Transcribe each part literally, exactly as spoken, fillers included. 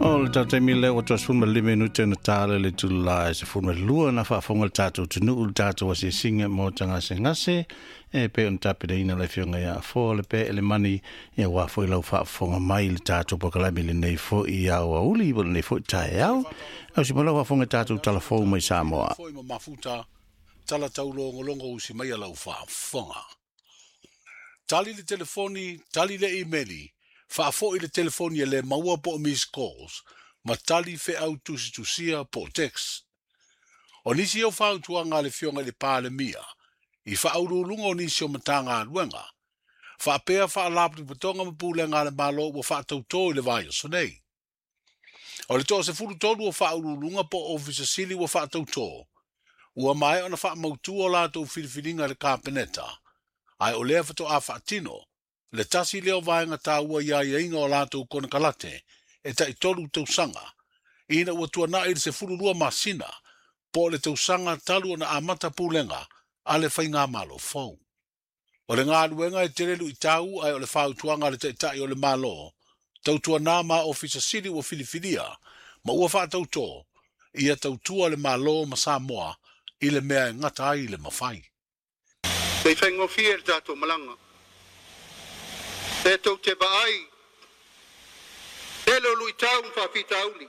O le tata mile o tos fun le minute na tale le tula se fun lua na fa fonga tatu tunu tatu wasi singa mo tanga singase e pe on tape de ina le fionga ya fo le pe le mani ya wa fo lo fa fonga mai le tatu po kala mile nei fo ia wa uli bo nei fo tai au au si mo wa fonga tatu telefon mai Samoa fo mo mafuta tala taulo ngolongo usi mai la fa fonga tali le telefoni tali le emaili fa fo ile telefoni le maua po miss calls ma tali fe au tusi tusia po text o nisi o fa tuanga le fionga le pale mia i fa au lungo nisi o matanga luenga fa pea fa laptu betonga mapule nga le malo wo fa tauto le vai so nei o le to se fulu todo o fa au lunga po office sili wo fa tauto ua mai ona fa mautu o la to filifilinga le kapeneta ai o le fa to afa tino le tasi leo vaenga tā ua ia ia inga o lātou kona kalate, e tai tolu tau sanga. Ina ua tua na ili se fururua masina, po le tau sanga talu na amata pūlenga, a le whainga malo fau. O le ngā luenga e terelu i tāu, ai o le whau tuanga le tai tai o le malo, tau tua nā ma ofisa sili ua filifilia, ma ua wha tau tō, ia tau tua le malo ma Samoa, i le mea ngata ai le mawhai. Te whaingo fia le tātou malanga. Te tau te baai, te lolu i tau mwha whita auli.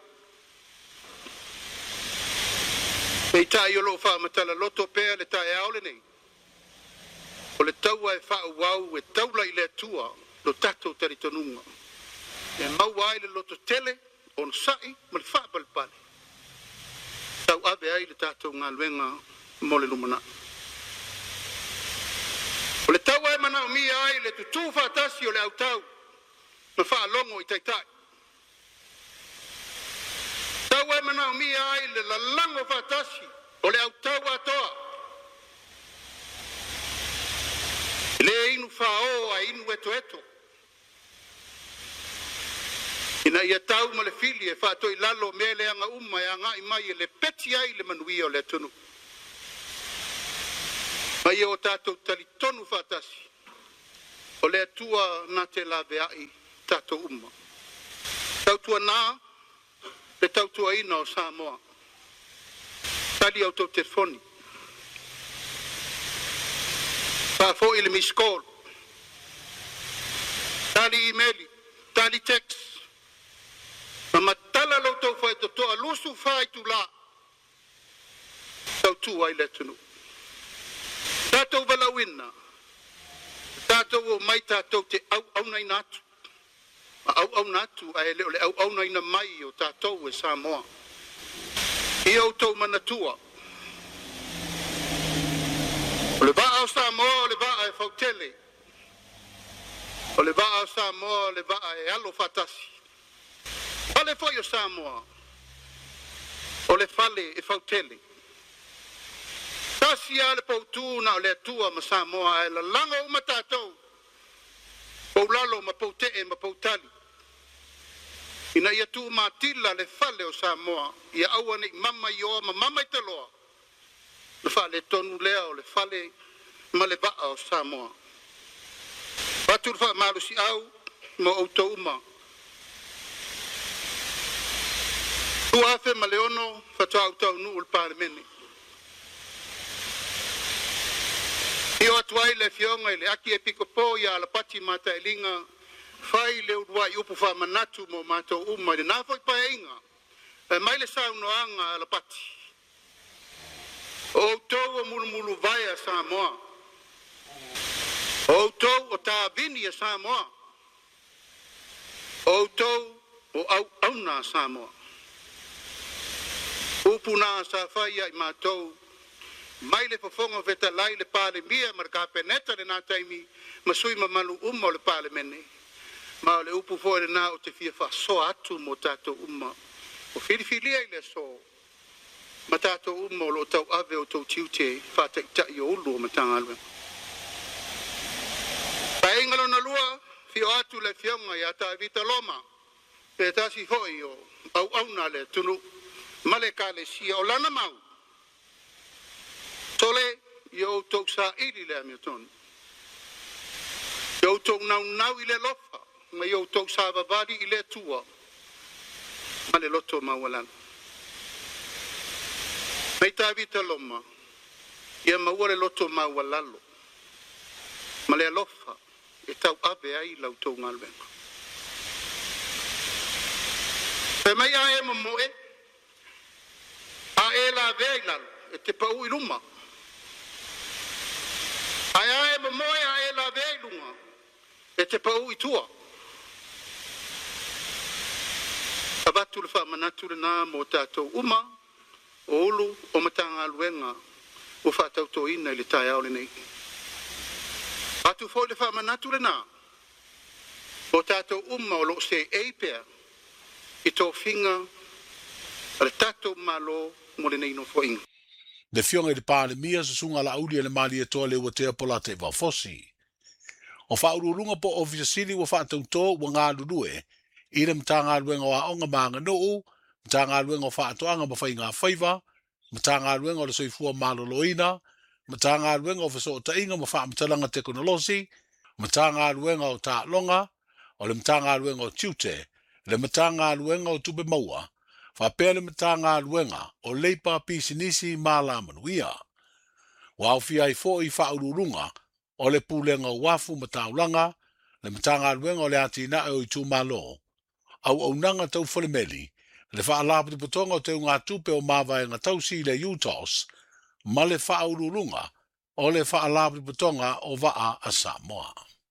Te tai o loo wha matala loto pēr le tai aole nei. O le tau ai wha wau e taula i le tua lo tatou taritonunga. E mau ai le loto tele, on sai, ma le wha balpale. Tau abe ai le tatou ngā luenga mo le lumana. O le tau ai mana o mia ai le tutu whaatasi o le au tau na wha longo i taitai. Tau ai mana o mia ai le lalango whaatasi o le au tau atoa. Le inu whao a inu eto eto. Ina ia tau ma le fili e whaatoi lalo me le anga uma e anga i mai e le peti ai le manui o le tunu. Mai o tātou tali tonu whatasi, o le atua nā te lawe ai tātou uma. Tautua nā, le tautua ina o Samoa. Tali au tau telefoni. Pāfo i le miss call. Tali emaili, tali text. Ma matala lau tau whai to toa lusu whai tu la. Tautua i le tunu. Tātou walawina, tātou o mai tātou te au au nei natu. Au au natu, a ele ole au au nei na mai o tātou e Samoa. I au tau manatua. O le vaa o Samoa, o le vaa e fautele. O le vaa o Samoa, o le vaa e alo fatasi. Fale foi o Samoa. O le fale e fautele. Tasi ale pautu na le tua ma Samoa e la langa uma tātou. Paulalo ma paute e ma pautali. Ina ia tu ma tila le fale o Samoa. Ia aua ni mama ioa ma mama i taloa. Le fale tonu lea o le fale ma le vaa o Samoa. Patu le fa malu si au ma auto uma. Tu afe ma leono fatua autau nu ul parlemene. Io atuai le fionga le aki e piko po ia la pati mata e linga fai le udua i upu wha manatu mo mato uma le nafo i pae inga e mai le sau noanga la pati o tau o mulu mulu vai a Samoa o tau o tā vini a Samoa o tau o au auna a Samoa upu na sa fai i matou mai le fofonga veta lai le pale mia mar ka peneta le na taimi masui mamalu umma le pale mene ma le upu fo le na o te fia fa so atu mo tato umma o fili fili ai le so ma tato umma lo tau ave o tau tiute fa ta ta yo lu ma tanga lu pa ingalo na lua fi atu le fionga ya ta vita loma pe ta si ho yo au au na le tunu male ka le si o lana mau Tole, yo tok sa ili le amiaton. Yo tok nau nau ile lofa, ma yo tok sa vavadi ile tua. ma le loto maualalo. Mai tawita loma, ia maua le loto maualalo, ma le alofa e tau ave ai lau tau ngaluenga. Pe mai a e mamoe, a e la vei lalo, e te pau i luma. A e mamoe a e la vei lunga, e te pau i tua. Abatu le wha manatu le nā mo tātou uma, o ulu o matanga aluenga, o wha tauto ina i le tai aole nei. Atu fo le wha manatu le nā, o tātou uma o lo se eipea, i tō whinga, le tātou malo mo le nei no fo inga. Le fionga i le pāle mia sa sunga la auli e le mali e toa le ua tea pola te wa fosi. O wha ururunga po ofisa sili wa wha tauto wa ngā lulue, i le mtanga aluenga o a onga maanga noo, mtanga aluenga o wha atoanga ma whai ngā whaiva, mtanga aluenga o le soifua maloloina, mtanga aluenga o whaso o tainga ma wha mtalanga teknolosi, mtanga aluenga o ta longa, o le mtanga aluenga o tiute, le mtanga aluenga o tupe maua, wha pēr le mtanga aluenga o leipa pisinisi ma la manuia. Wa au fia i fo i wha ururunga, o le pūlenga o wafu mataulanga, le mtanga aluenga o le ati na o i tu malo, au au nanga tau whalemeli, le wha alapu te potonga o te unga tupe o mawai ngā tau si le Utos, ma le wha ururunga o le wha alapu te potonga o waa a Samoa.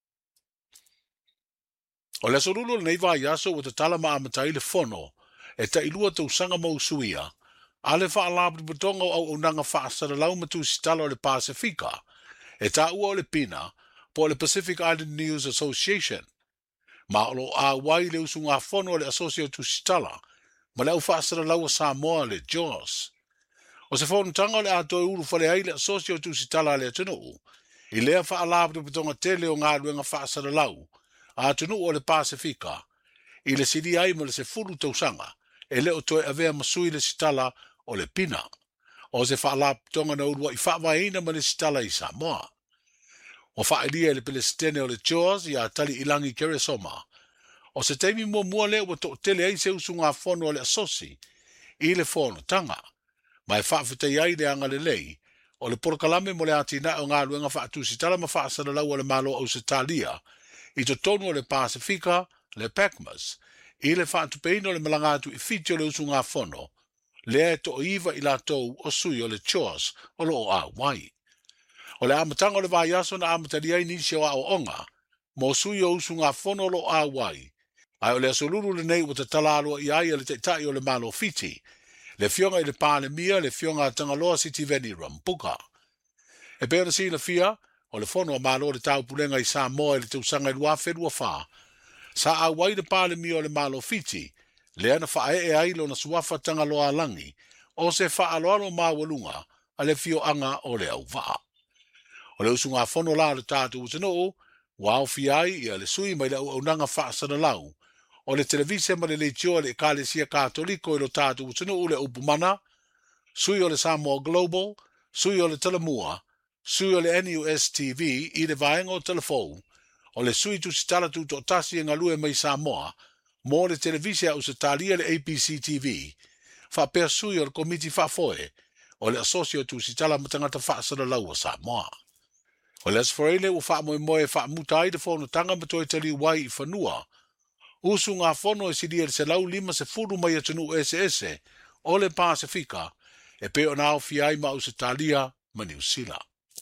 O le sorulu le neiva i aso o te talama a matai le fono, e ta ilua tau sanga mau suia, a le wha alapu te potonga o au nanga wha asara lau matu sitala o le Pasifika, e ta ua o le pina, po le Pacific Island News Association, ma o a wai le usu ngā fono le asosio tu sitala, ma le au whaasara laua Samoa le Jaws. O se fono tanga le atoi uru whale ai le asosio tu sitala le atunuu, i lea wha alapu patonga tele o ngā ruenga whaasara lau, a atunuu o le Pasifika, i le siri ai ma le se furu tausanga, e le o toi avea masui le sitala o le pina. O se wha alapu patonga na urua i whawaina ma le sitala i Samoa. O whaelia le pelestene o le Jaws i a tali ilangi Keresoma. O se teimi mua mua leo wa to tele ai se usu ngā fono o le asosi i le fono tanga. Mai whaafute iai le anga le lei, o le porokalame mo le ati na o ngā ruenga whaatusi tala ma whaasana lau o le malo au se talia, i to tonu o le Pasifika, le Pacmas, i le whaatupeino le malangatu i fitio le usu ngā fono, le e to iwa i la tou o sui o le Jaws o lo o a wai. O le amatanga o le vai aso na amatari ai nisi o a o onga, mo sui o usu ngā fono lo a wai. Ai o le asoluru le nei o te talalo i ai le teitai o le malo fiti, le fionga i le pāle mia le fionga tangaloa City Veni Rampuka. E pēra si la fia, o le fono a malo le tau pulenga i Samoa i le tausanga i lua wherua wha. Sa a wai le pāle mia o le malo fiti, le ana wha e e ai lo na suafa tangaloa langi, o se wha aloalo mawalunga a le fio anga o le au waa. O le usu ngā fono la le tātu utanoo, wa au fiai i a le sui mai le au au nanga whaasana lau, o le televise ma le leitio le Ekalesia Katoliko i lo tātu utanoo le upumana, sui o le Samoa Global, sui o le Talamua, sui o le N U S T V i le vaenga o telefou, o le sui tu sitala tu to tasi e ngalue mai Samoa, mo le televise au se talia le A P C T V, fa pēr sui o le komiti whafoe, o le asosio tu sitala matangata whaasana lau a Samoa. O le asforeile ua wha moe moe wha mutai de fono tanga matoi tali wai i whanua. Usu ngā fono e siri e se lau lima se furu mai atunu ese ese o le Pasifika e peo nao fiai ma usa talia ma New Zealand.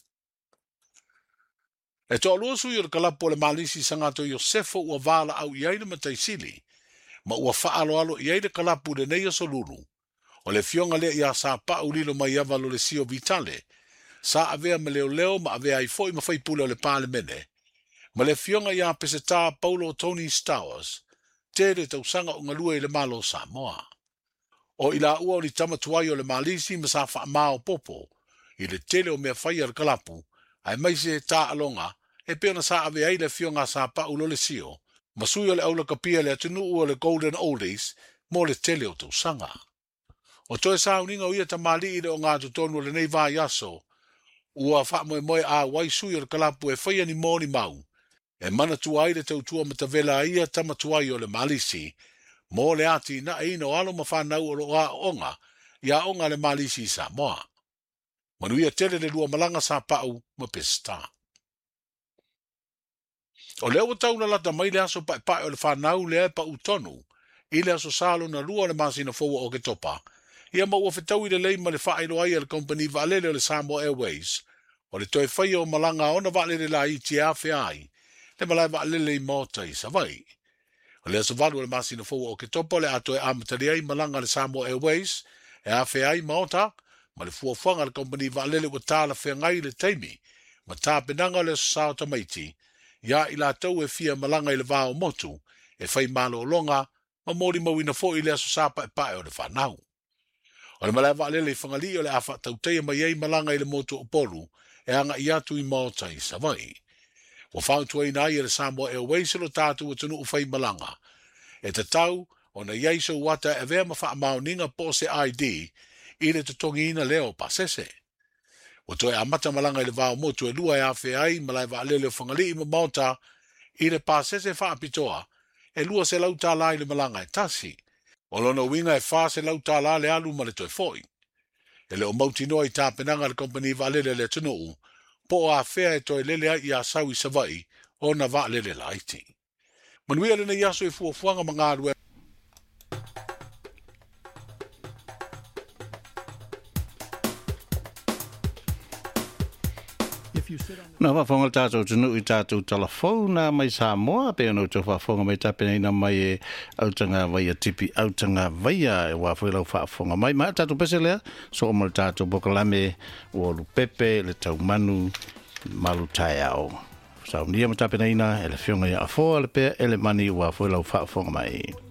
E to alua sui o le kalapo le malisi sangato Iosefo ua vala au iaina ma taisili, ma ua wha alo alo iaina kalapu le neia soluru. O le fionga le ia sa pa ulilo mai avalo le sio vitale, sa avea ma leo leo ma avea i foi ma fai pule o le pale mene. Ma le fionga ia peseta Paulo Tony Stowers, te le tausanga o ngalua i le malo Samoa. O ila ua o ni tamatuai o le malisi ma sa wha mao popo, i le tele o mea fai ar kalapu, ai maise ta alonga, e peona sa avea i le fionga sa pa ulo le sio, ma sui o le aula kapia le atunu ua le Golden Oldies, mo le tele o tausanga. O toe sa uninga o ia tamali i le o ngā tutonu le nei vai aso, ua wha moe moe a wai sui o le kalapu e whaia ni mōni mau, e mana tuai le tautua matavela ia tamatuai o le malisi, Mo le ati na ino alo mawhanau o loa onga, ia onga le malisi sa moa. Manuia tele le lua malanga sa pau ma pesta. O leo wa tauna lata mai le aso pai pai o le whanau le pa utonu, i le aso salo na lua le masina fowa o ke topa, ia ma ua whetau i le leima le whaero ai le company vaalele o le Samoa Airways, o le toe whai o malanga ona vaalele la i ti awhi ai, le malai vaalele i mota i savai. O le aso valu le masina fowa o ke topa le ato e amatari ai malanga le Samoa Airways, e awhi ai mota, ma le fuafuanga le company vaalele wa tala whengai le teimi, ma tā penanga le aso sao tamaiti, ia i la tau e fia malanga i le vāo motu, e whai malo o longa, ma mori mawina fo i le aso sapa e pae o le whanau. O le malai vaalele i whangali o le awha tauteia mai ei malanga i le motu o polu, e anga i atu i maota i savai. Wa whautua i nai e le Samoa Airways lo tātu o tunu u whai malanga. E te tau, o na iaiso wata e vea ma wha maoninga po se I D, i le tutongi ina leo pasese. O toe amata malanga i le vāo motu e lua e awhi ai, malai vaalele o whangali i ma maota, i le pasese wha apitoa, e lua se lau tā la i le malanga e tasi. O lona winga e wha se lau tā la le alu ma le toi foi. E le o mauti noa i tā penanga le company vaalele le tunuu, po a whea e toi lele ai i a sau i savai, o na vaalele la iti. Manuia le na iaso i fuafuanga mga alue. Na whafonga tātou tunu i tātou telefona mai Samoa, pe anō tō whafonga mai tapena ina mai e autanga waia tipi, autanga waia e wawhilau whafonga mai. Mai tātou pese lea, so o mai tātou bokalame o lupepe, le tau manu, malu tai au. Sau nia ma tapena ina, ele whionga ia afoa le pea, ele mani wawhilau whafonga mai.